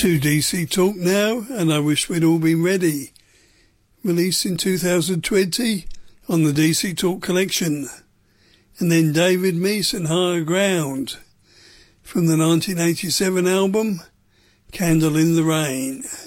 To DC Talk now, and I wish we'd all been ready. Released in 2020 on the DC Talk collection. And then David Meece and Higher Ground from the 1987 album Candle in the Rain.